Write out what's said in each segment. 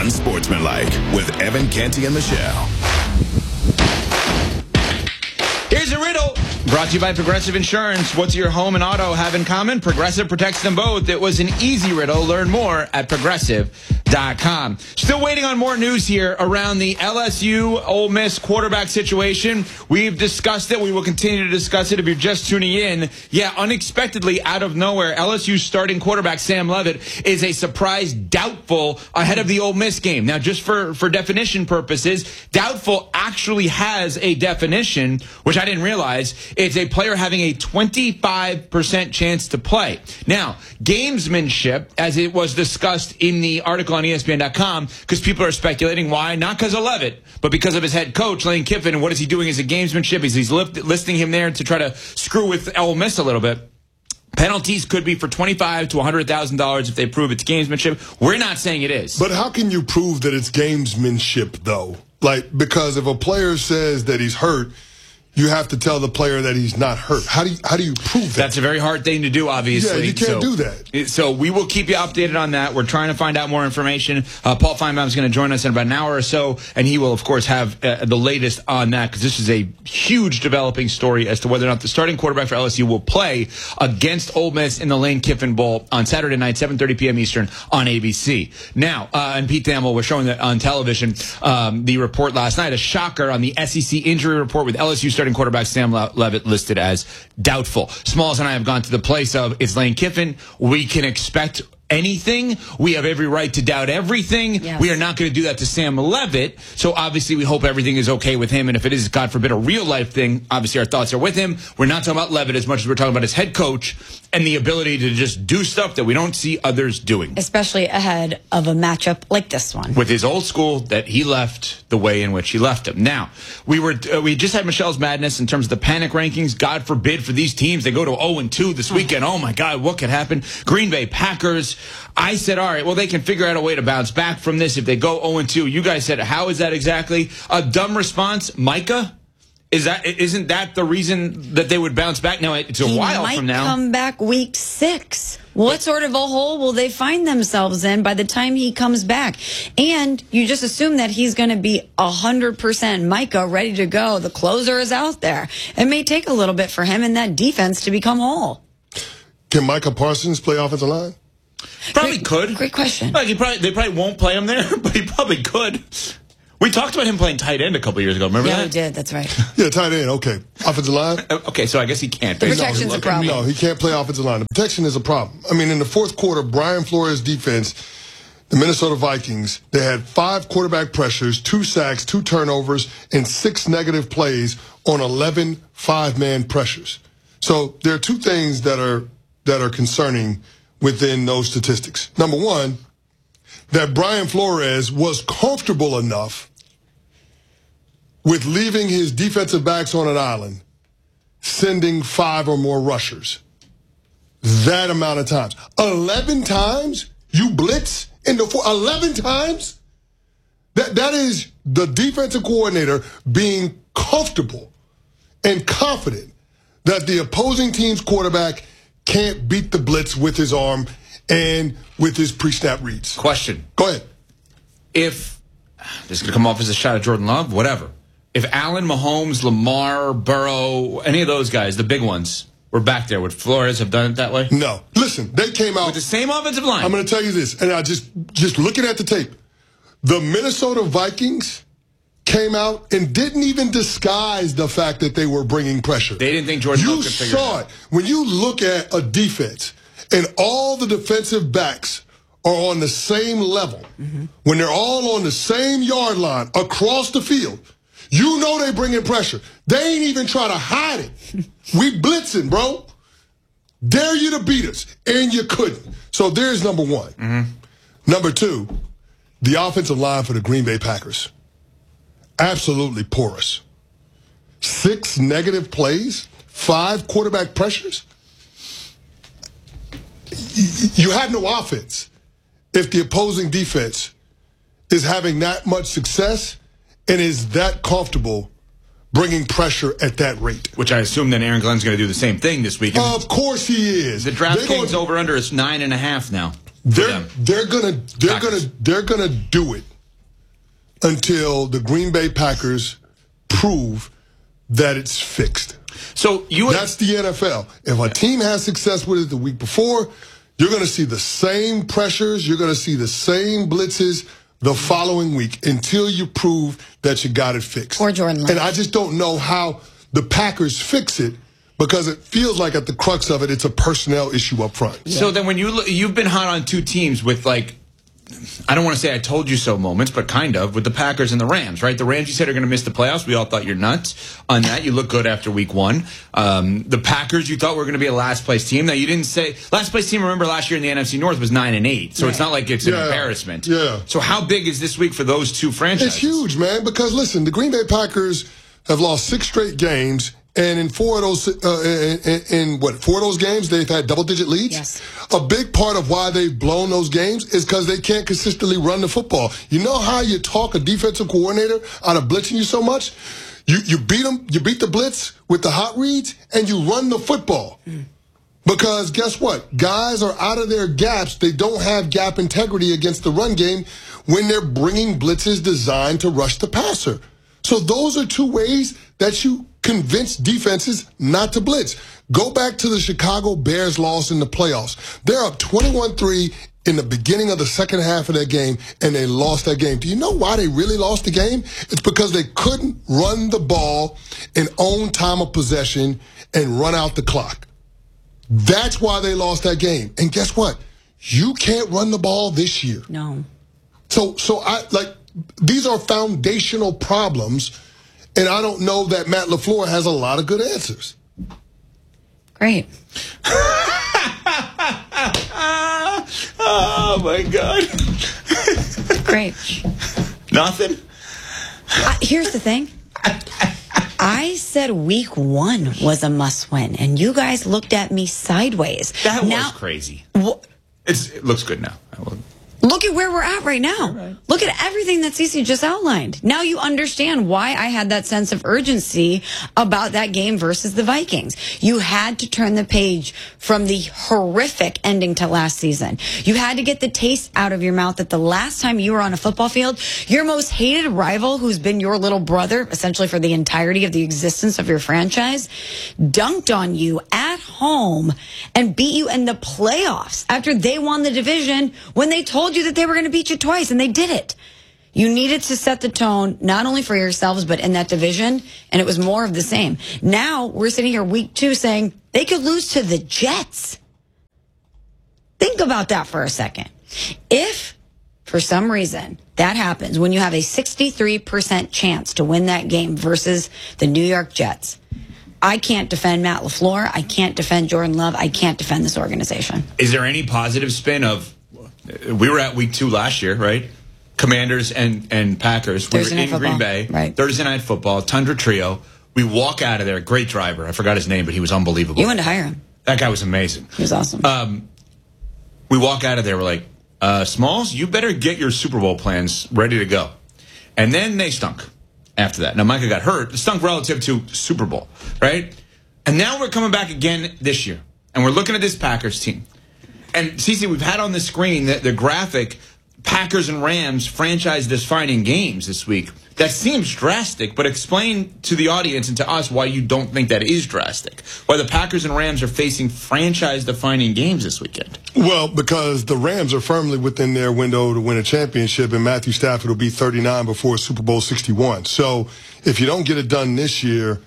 Unsportsmanlike with Evan Canty and Michelle. Here's a riddle brought to you by Progressive Insurance. What's your home and auto have in common? Progressive protects them both. It was an easy riddle. Learn more at Progressive.com. Still waiting on more news here around the LSU Ole Miss quarterback situation. We've discussed it. We will continue to discuss it if you're just tuning in. Yeah, unexpectedly, out of nowhere, LSU's starting quarterback, Sam Leavitt, is a surprise doubtful ahead of the Ole Miss game. Now, just for definition purposes, doubtful actually has a definition, which I didn't realize. It's a player having a 25% chance to play. Now, gamesmanship, as it was discussed in the article on ESPN.com, because people are speculating why, not because of Leavitt, but because of his head coach, Lane Kiffin, and what is he doing as a gamesmanship? He's listing him there to try to screw with Ole Miss a little bit. Penalties could be for $25,000 to $100,000 if they prove it's gamesmanship. We're not saying it is. But how can you prove that it's gamesmanship, though? Because if a player says that he's hurt, you have to tell the player that he's not hurt. How do you prove that? That's a very hard thing to do, obviously. Yeah, you can't do that. So we will keep you updated on that. We're trying to find out more information. Paul Feinbaum is going to join us in about an hour or so, and he will, of course, have the latest on that, because this is a huge developing story as to whether or not the starting quarterback for LSU will play against Ole Miss in the Lane Kiffin Bowl on Saturday night, 7:30 p.m. Eastern on ABC. Now, and Pete Thamel was showing that on television, the report last night, a shocker on the SEC injury report with LSU starting quarterback Sam Leavitt listed as doubtful. Smalls and I have gone to the place of, it's Lane Kiffin. We can expect anything. We have every right to doubt everything. Yes. We are not going to do that to Sam Leavitt. So obviously we hope everything is okay with him. And if it is, God forbid, a real life thing, obviously our thoughts are with him. We're not talking about Leavitt as much as we're talking about his head coach and the ability to just do stuff that we don't see others doing. Especially ahead of a matchup like this one. With his old school that he left the way in which he left him. Now, we just had Michelle's Madness in terms of the panic rankings. God forbid for these teams. They go to 0-2 this weekend. Oh my God, what could happen? Green Bay Packers. I said, all right, well, they can figure out a way to bounce back from this if they go 0-2. You guys said, how is that exactly? A dumb response. Micah? Isn't that the reason that they would bounce back? Now, it's a while from now. He might come back week 6. What sort of a hole will they find themselves in by the time he comes back? And you just assume that he's going to be 100% Micah, ready to go. The closer is out there. It may take a little bit for him and that defense to become whole. Can Micah Parsons play offensive line? Probably could. Great question. They probably won't play him there, but he probably could. We talked about him playing tight end a couple years ago. Remember that? Yeah, we did. That's right. Yeah, tight end. Okay. Offensive line? Okay, so I guess he can't. The protection's a problem. No, he can't play offensive line. The protection is a problem. I mean, in the fourth quarter, Brian Flores' defense, the Minnesota Vikings, they had 5 quarterback pressures, 2 sacks, 2 turnovers, and 6 negative plays on 11 five-man pressures. So there are 2 things that are concerning within those statistics. Number one, that Brian Flores was comfortable enough with leaving his defensive backs on an island, sending 5 or more rushers. That amount of times. 11 times you blitz in the 11 times? That is the defensive coordinator being comfortable and confident that the opposing team's quarterback can't beat the blitz with his arm and with his pre-snap reads. Question. Go ahead. If this is going to come off as a shot at Jordan Love, whatever. If Allen, Mahomes, Lamar, Burrow, any of those guys, the big ones, were back there, would Flores have done it that way? No. Listen, they came out with the same offensive line. I'm going to tell you this, and I just looking at the tape. The Minnesota Vikings came out and didn't even disguise the fact that they were bringing pressure. They didn't think Jordan Love could figure it out. You saw it. When you look at a defense and all the defensive backs are on the same level, when they're all on the same yard line across the field, you know they bringing pressure. They ain't even try to hide it. We blitzing, bro. Dare you to beat us, and you couldn't. So there's number one. Number two, the offensive line for the Green Bay Packers. Absolutely porous. 6 negative plays, 5 quarterback pressures. You have no offense if the opposing defense is having that much success and is that comfortable bringing pressure at that rate. Which I assume that Aaron Glenn's going to do the same thing this week. Of course he is. The DraftKings over under is 9.5 now. They're gonna do it until the Green Bay Packers prove that it's fixed. So that's the NFL. If a team has success with it the week before, you're going to see the same pressures. You're going to see the same blitzes the following week until you prove that you got it fixed. Or Jordan Love. And I just don't know how the Packers fix it, because it feels like at the crux of it, it's a personnel issue up front. Yeah. So then when you've been hot on two teams with, like, I don't want to say I told you so moments, but kind of, with the Packers and the Rams, right? The Rams, you said, are going to miss the playoffs. We all thought you're nuts on that. You look good after week one. The Packers, you thought were going to be a last-place team. Now, you didn't say – last-place team, remember, last year in the NFC North was 9-8. So It's not like it's an embarrassment. Yeah. So how big is this week for those two franchises? It's huge, man, because, listen, the Green Bay Packers have lost 6 straight games. And in 4 of those games, they've had double-digit leads. Yes. A big part of why they've blown those games is because they can't consistently run the football. You know how you talk a defensive coordinator out of blitzing you so much? You beat them, you beat the blitz with the hot reads, and you run the football. Because guess what? Guys are out of their gaps. They don't have gap integrity against the run game when they're bringing blitzes designed to rush the passer. So those are 2 ways that you convince defenses not to blitz. Go back to the Chicago Bears loss in the playoffs. They're up 21-3 in the beginning of the second half of that game, and they lost that game. Do you know why they really lost the game? It's because they couldn't run the ball and own time of possession and run out the clock. That's why they lost that game. And guess what? You can't run the ball this year. No. So these are foundational problems. And I don't know that Matt LaFleur has a lot of good answers. Great. Oh, my God. Great. Nothing? Here's the thing. I said week 1 was a must-win, and you guys looked at me sideways. That was crazy. It looks good now. Look at where we're at right now. Right. Look at everything that Cece just outlined. Now you understand why I had that sense of urgency about that game versus the Vikings. You had to turn the page from the horrific ending to last season. You had to get the taste out of your mouth that the last time you were on a football field, your most hated rival, who's been your little brother essentially for the entirety of the existence of your franchise, dunked on you at home and beat you in the playoffs after they won the division when they told you that they were going to beat you twice, and they did it. You needed to set the tone, not only for yourselves, but in that division, and it was more of the same. Now, we're sitting here week 2 saying they could lose to the Jets. Think about that for a second. If, for some reason, that happens, when you have a 63% chance to win that game versus the New York Jets, I can't defend Matt LaFleur. I can't defend Jordan Love. I can't defend this organization. Is there any positive spin of... We were at week 2 last year, right? Commanders and Packers. We were in Green Bay. Right. Thursday Night Football, Tundra Trio. We walk out of there. Great driver. I forgot his name, but he was unbelievable. You wanted to hire him. That guy was amazing. He was awesome. We walk out of there. We're like, Smalls, you better get your Super Bowl plans ready to go. And then they stunk after that. Now, Micah got hurt. It stunk relative to Super Bowl, right? And now we're coming back again this year. And we're looking at this Packers team. And, Cece, we've had on the screen the graphic Packers and Rams franchise-defining games this week. That seems drastic, but explain to the audience and to us why you don't think that is drastic. Why the Packers and Rams are facing franchise-defining games this weekend. Well, because the Rams are firmly within their window to win a championship, and Matthew Stafford will be 39 before Super Bowl 61. So if you don't get it done this year,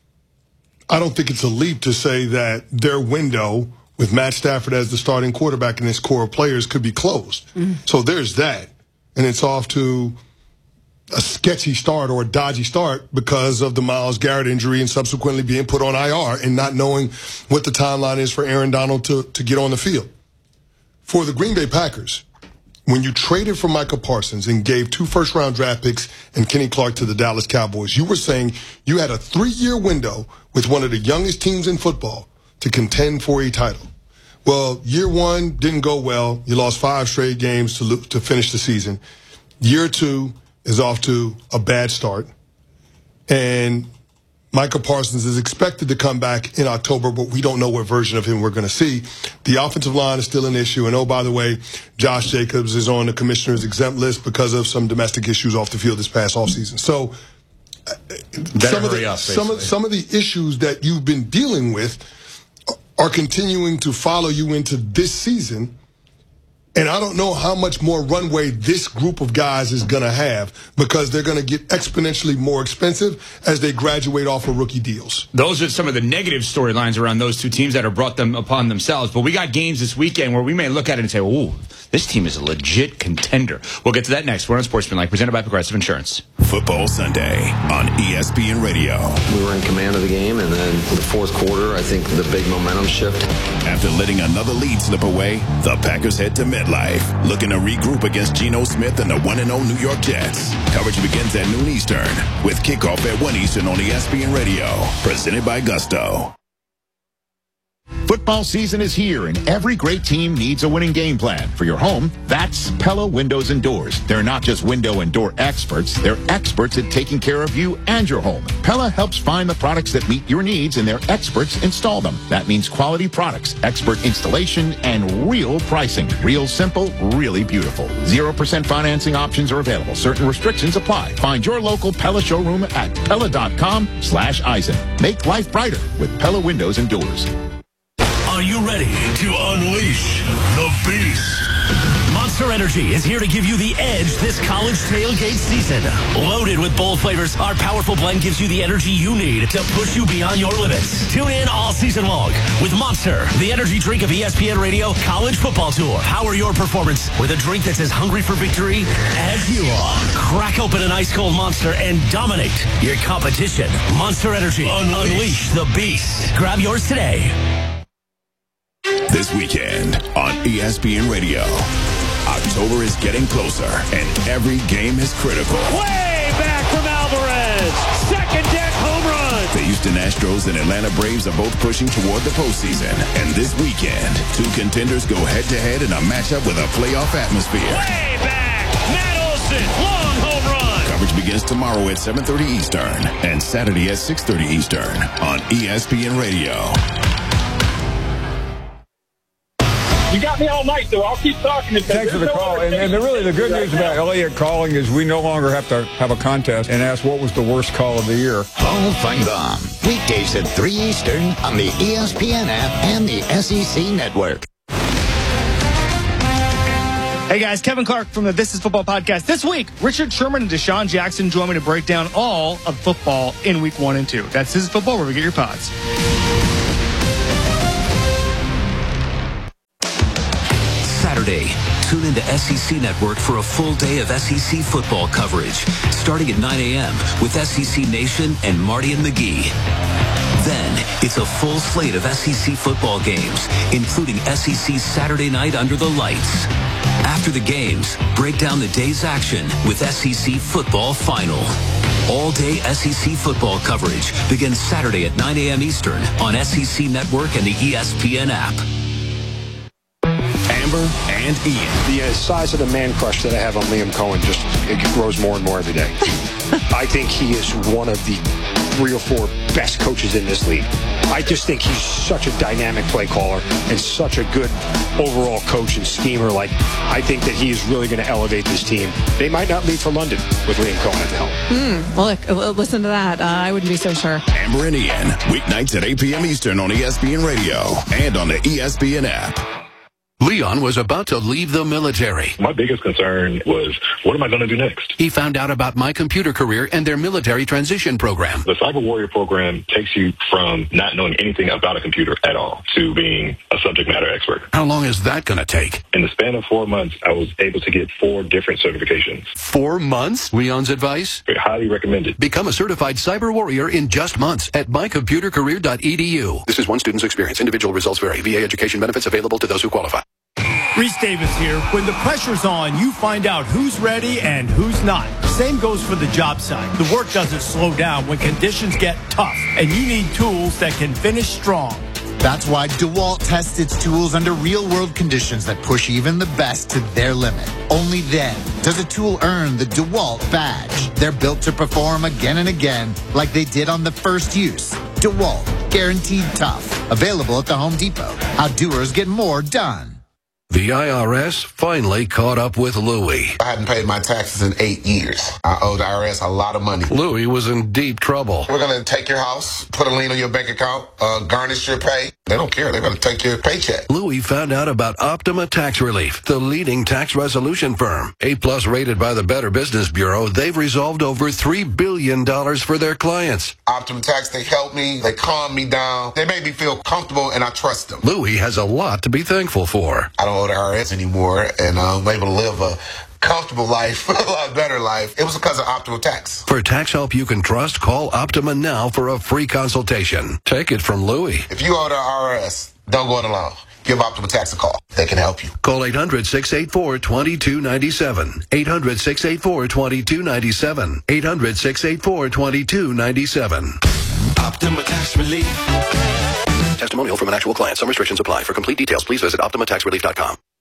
I don't think it's a leap to say that their window with Matt Stafford as the starting quarterback and his core of players could be closed. So there's that. And it's off to a sketchy start or a dodgy start because of the Myles Garrett injury and subsequently being put on IR and not knowing what the timeline is for Aaron Donald to get on the field. For the Green Bay Packers, when you traded for Micah Parsons and gave 2 first-round draft picks and Kenny Clark to the Dallas Cowboys, you were saying you had a 3-year window with one of the youngest teams in football to contend for a title. Well, year 1 didn't go well. You lost 5 straight games to finish the season. Year 2 is off to a bad start. And Micah Parsons is expected to come back in October, but we don't know what version of him we're going to see. The offensive line is still an issue. And, oh, by the way, Josh Jacobs is on the commissioner's exempt list because of some domestic issues off the field this past offseason. So some of the issues that you've been dealing with are continuing to follow you into this season. And I don't know how much more runway this group of guys is going to have, because they're going to get exponentially more expensive as they graduate off of rookie deals. Those are some of the negative storylines around those two teams that are brought them upon themselves. But we got games this weekend where we may look at it and say, ooh, this team is a legit contender. We'll get to that next. We're on Sportsmanlike, presented by Progressive Insurance. Football Sunday on ESPN Radio. We were in command of the game, and then in the fourth quarter, I think the big momentum shift. After letting another lead slip away, the Packers head to MetLife, looking to regroup against Geno Smith and the 1-0 New York Jets. Coverage begins at noon Eastern, with kickoff at 1 Eastern on ESPN Radio, presented by Gusto. Football season is here, and every great team needs a winning game plan. For your home, that's Pella Windows and Doors. They're not just window and door experts. They're experts at taking care of you and your home. Pella helps find the products that meet your needs, and their experts install them. That means quality products, expert installation, and real pricing. Real simple, really beautiful. 0% financing options are available. Certain restrictions apply. Find your local Pella showroom at Pella.com/Eisen. Make life brighter with Pella Windows and Doors. Are you ready to unleash the beast? Monster Energy is here to give you the edge this college tailgate season. Loaded with bold flavors, our powerful blend gives you the energy you need to push you beyond your limits. Tune in all season long with Monster, the energy drink of ESPN Radio College Football Tour. Power your performance with a drink that's as hungry for victory as you are. Crack open an ice-cold Monster and dominate your competition. Monster Energy. Unleash the beast. Grab yours today. This weekend on ESPN Radio, October is getting closer, and every game is critical. Way back from Alvarez. Second deck home run. The Houston Astros and Atlanta Braves are both pushing toward the postseason. And this weekend, two contenders go head-to-head in a matchup with a playoff atmosphere. Way back. Matt Olson. Long home run. Coverage begins tomorrow at 7:30 Eastern and Saturday at 6:30 Eastern on ESPN Radio. You got me all night, though. I'll keep talking. Thanks for the call. And really, the good news about Elliott calling is we no longer have to have a contest and ask what was the worst call of the year. Paul Feinbaum, weekdays at 3 Eastern on the ESPN app and the SEC Network. Hey guys, Kevin Clark from the This Is Football podcast. This week, Richard Sherman and Deshaun Jackson join me to break down all of football in week 1 and 2. That's This Is Football, where we get your pods. Saturday, tune into SEC Network for a full day of SEC football coverage, starting at 9 a.m. with SEC Nation and Marty and McGee. Then, it's a full slate of SEC football games, including SEC Saturday Night Under the Lights. After the games, break down the day's action with SEC Football Final. All-day SEC football coverage begins Saturday at 9 a.m. Eastern on SEC Network and the ESPN app. Amber and Ian. The size of the man crush that I have on Liam Cohen it grows more and more every day. I think he is one of the 3 or 4 best coaches in this league. I just think he's such a dynamic play caller and such a good overall coach and schemer. I think that he is really going to elevate this team. They might not leave for London with Liam Cohen at the helm. Well, look, listen to that. I wouldn't be so sure. Amber and Ian, weeknights at 8 p.m. Eastern on ESPN Radio and on the ESPN app. Leon was about to leave the military. My biggest concern was, what am I going to do next? He found out about My Computer Career and their military transition program. The Cyber Warrior program takes you from not knowing anything about a computer at all to being a subject matter expert. How long is that going to take? In the span of 4 months, I was able to get 4 different certifications. 4 months? Leon's advice? Highly recommended. Become a certified cyber warrior in just months at mycomputercareer.edu. This is one student's experience. Individual results vary. VA education benefits available to those who qualify. Reese Davis here. When the pressure's on, you find out who's ready and who's not. Same goes for the job site. The work doesn't slow down when conditions get tough, and you need tools that can finish strong. That's why DeWalt tests its tools under real-world conditions that push even the best to their limit. Only then does a tool earn the DeWalt badge. They're built to perform again and again like they did on the first use. DeWalt, guaranteed tough. Available at the Home Depot. How doers get more done. The IRS finally caught up with Louie. I hadn't paid my taxes in 8 years. I owe the IRS a lot of money. Louie was in deep trouble. We're going to take your house, put a lien on your bank account, garnish your pay. They don't care. They're going to take your paycheck. Louie found out about Optima Tax Relief, the leading tax resolution firm. A+ rated by the Better Business Bureau, they've resolved over $3 billion for their clients. Optima Tax, they help me. They calm me down. They make me feel comfortable, and I trust them. Louie has a lot to be thankful for. I don't owe the IRS anymore, and I'm able to live a comfortable life, a lot better life. It was because of Optima Tax. For tax help you can trust, call Optima now for a free consultation. Take it from Louie. If you owe the IRS, don't go it alone. Give Optima Tax a call. They can help you. Call 800-684-2297. 800-684-2297. 800-684-2297. Optima Tax Relief. Testimonial from an actual client. Some restrictions apply. For complete details, please visit OptimaTaxRelief.com.